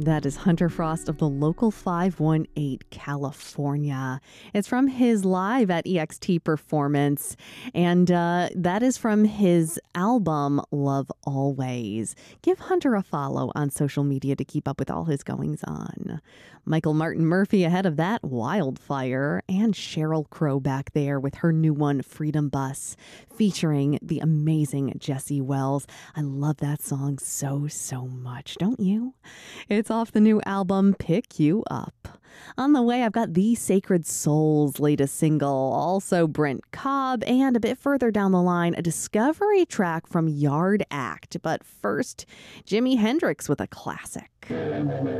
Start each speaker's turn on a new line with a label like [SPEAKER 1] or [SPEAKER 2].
[SPEAKER 1] That is Hunter Frost of the Local 518, California. It's from his live at EXT performance, and that is from his album, Love Always. Give Hunter a follow on social media to keep up with all his goings on. Michael Martin Murphey ahead of that, Wildfire, and Sheryl Crow back there with her new one, Freedom Bus, featuring the amazing Jesse Wells. I love that song so much, don't you? It's off the new album, Pick You Up. On the way, I've got The Sacred Souls' latest single, also Brent Cobb, and a bit further down the line, a discovery track from Yard Act. But first, Jimi Hendrix with a classic.